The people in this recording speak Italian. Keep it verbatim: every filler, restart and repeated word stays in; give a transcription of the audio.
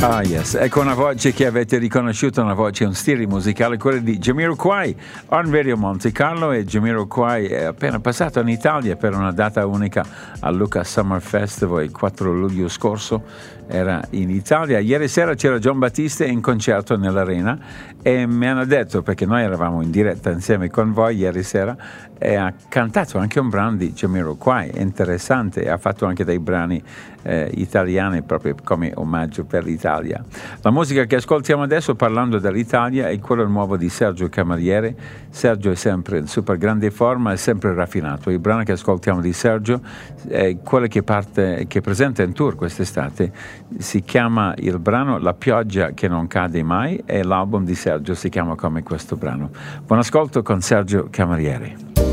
Ah yes, ecco una voce che avete riconosciuto, una voce, un stile musicale, quello di Jamiroquai on Radio Monte Carlo. E Jamiroquai è appena passato in Italia per una data unica al Lucca Summer Festival il quattro luglio scorso. Era in Italia. Ieri sera c'era John Battista in concerto nell'Arena e mi hanno detto, perché noi eravamo in diretta insieme con voi ieri sera, e ha cantato anche un brano di Jamiroquai interessante, ha fatto anche dei brani eh, italiani proprio come omaggio per l'Italia. La musica che ascoltiamo adesso, parlando dell'Italia, è quello nuovo di Sergio Camariere. Sergio è sempre in super grande forma, è sempre raffinato. Il brano che ascoltiamo di Sergio è quello che parte, che presenta in tour quest'estate. Si chiama il brano La pioggia che non cade mai e l'album di Sergio si chiama come questo brano. Buon ascolto con Sergio Camariere.